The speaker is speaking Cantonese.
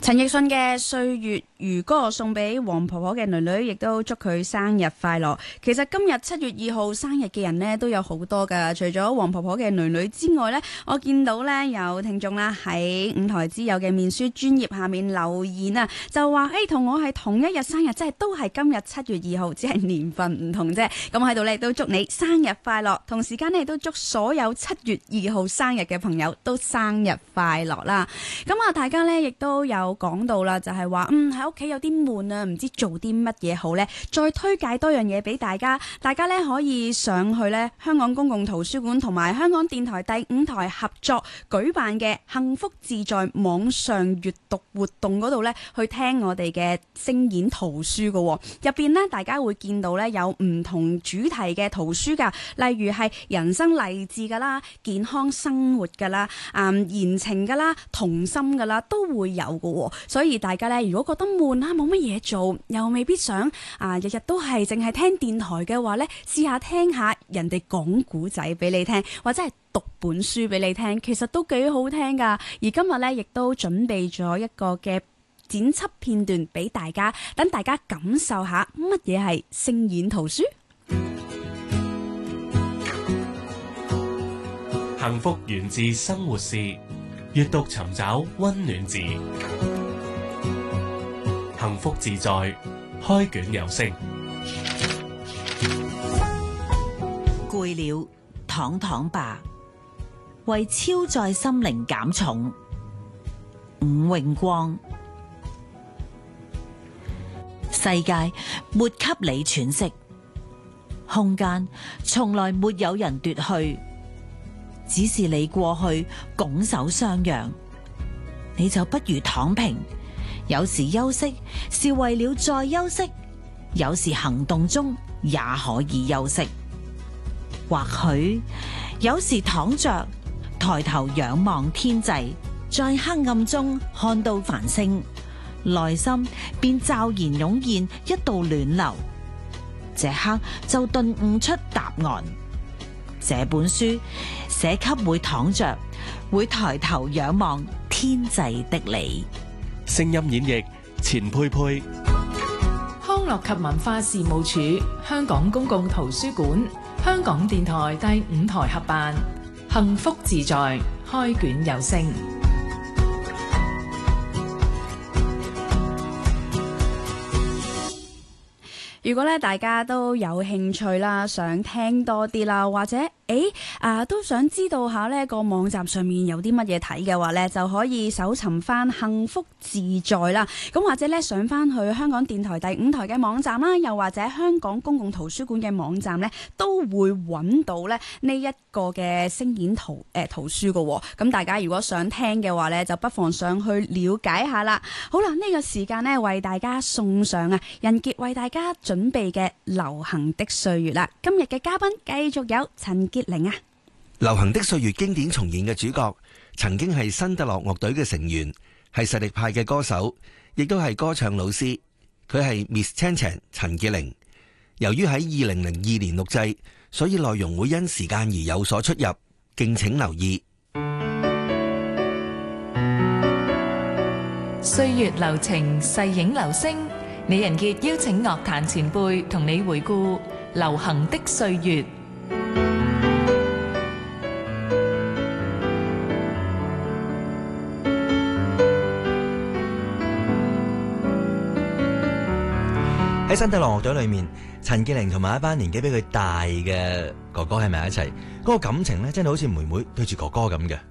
陳奕迅嘅《歲月如歌》送俾黃婆婆嘅囡囡，亦都祝佢生日快樂。其實今日7月2號生日嘅人呢都有好多噶，除咗黃婆婆嘅囡囡之外呢，我見到呢有聽眾啦喺五台之友嘅面書專頁下面留言啊，就話同我係同一日生日，即係都係今日7月2號，只係年份唔同啫。咁喺度呢都祝你生日快樂，同時間呢都祝所有7月2號生日嘅朋友都生日快樂啦。咁啊，大家呢亦都有講到啦，就係話喺屋企有啲悶啊，唔知做啲乜嘢好呢，再推介多樣嘢俾大家。大家呢可以上去呢香港公共圖書館同埋香港電台第5台合作舉辦嘅幸福自在網上閱讀活動嗰度呢，去聽我哋嘅聲演圖書噶。入邊呢，大家會見到呢有唔同主題嘅圖書噶，例如係人生勵志噶啦、健康生活噶啦、言情噶啦、童心噶啦，都會有噶。所以大家咧，如果覺得悶啊，冇乜嘢做，又未必想日日都係淨係聽電台嘅話咧，試下聽下人哋講古仔俾你聽，或者係讀本書俾你聽，其實都幾好聽噶。而今日咧，亦都準備咗一個嘅剪輯片段俾大家，等大家感受下乜嘢係聲演圖書。 幸福源自生活事，閱讀尋找溫暖字，幸福自在，開卷有聲。 攰了，躺躺吧，為超載心靈減重。伍永光。世界沒給你喘息，空間從來沒有人奪去，只是你過去拱手相讓，你就不如躺平。有時休息是為了再休息，有時行動中也可以休息。或許有時躺着，抬頭仰望天際，在黑暗中看到繁星，內心便驟然湧現一道暖流，這刻就頓悟出答案。這本書寫給會躺着、會抬頭仰望天際的你。 聲音演繹錢佩佩。 康樂及文化事務署、香港公共圖書館、香港電台第5台合辦，幸福自在，開卷有聲。 如果咧大家都有興趣啦，想聽多啲啦，或者都想知道下呢個網站上面有啲乜嘢睇嘅話呢，就可以搜尋翻幸福自在啦。咁或者呢，上翻去香港電台第5台嘅網站啦，又或者香港公共圖書館嘅網站呢，都會揾到呢一個嘅聲演圖書㗎。咁大家如果想聽嘅話呢，就不妨上去了解下啦。好啦，呢個時間呢，為大家送上人傑為大家準備嘅流行的歲月啦。今日嘅嘉賓繼續有陳潔玲啊。 流行的歲月經典重現嘅主角，曾經係新德樂樂隊嘅成員，係實力派嘅歌手，亦都係歌唱老師。佢係 Miss Chan Chan 陳潔玲。由於喺2002年錄製，所以內容會因時間而有所出入，敬請留意。 歲月流情，逝影流聲。李仁傑邀請樂壇前輩同你回顧流行的歲月。 喺新德樂樂隊裏面，陳潔玲同埋一班年紀比佢大嘅哥哥喺埋一齊，嗰個感情咧真係好似妹妹對住哥哥咁嘅。